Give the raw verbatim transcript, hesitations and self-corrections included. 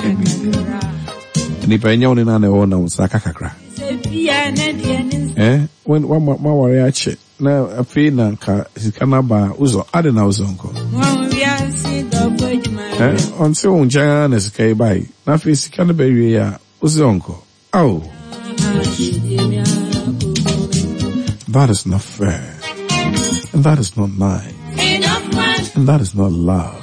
Nipa enya woni na na wo na usaka kakra. Eh, when one ma worry ache. Na afi na ka sikana ba uzo ade na uzo nko. Eh, onse unja na sikai bai. Na afi sikana ba wi ya uzo nko. Oh. That is not fair. And that is not nice. And that is not love.